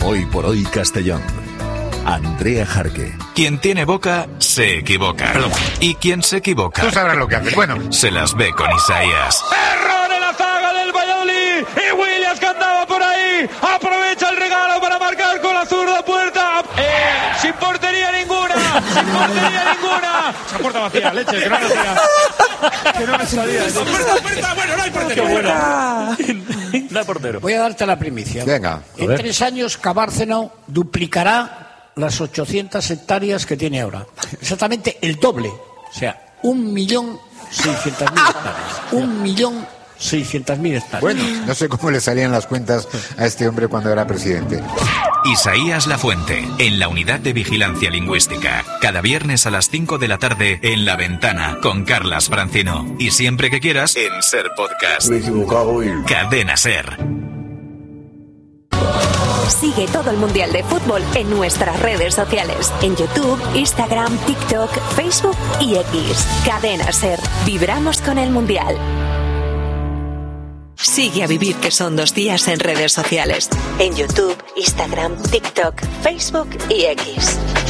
Hoy por hoy Castellón. Andrea Jarque. Quien tiene boca, se equivoca. Perdón. Y quien se equivoca... Tú sabrás lo que haces. Bueno. Se las ve con Isaías. ¡Error en la zaga del Valladolid! Y Williams, que andaba por ahí, aprovecha el regalo para marcar con la zurda puerta. Sin portería ninguna. Sin portería ninguna. Esa puerta vacía, leche, que no me salía. Que no me salía. Puerta, bueno, no hay portero. No hay portero. Voy a darte la primicia. Venga. En 3 años, Cabárceno duplicará las 800 hectáreas que tiene ahora. Exactamente el doble. O sea, 1.600.000 hectáreas. 1.600.000 hectáreas. Bueno, no sé cómo le salían las cuentas a este hombre cuando era presidente. Isaías Lafuente, en la Unidad de Vigilancia Lingüística. Cada viernes a las 5 de la tarde en La Ventana con Carlas Francino. Y siempre que quieras en Ser Podcast. Me he equivocado y... Cadena Ser. Sigue todo el Mundial de Fútbol en nuestras redes sociales. En YouTube, Instagram, TikTok, Facebook y X. Cadena Ser. Vibramos con el Mundial. Sigue a Vivir que son 2 días en redes sociales. En YouTube, Instagram, TikTok, Facebook y X.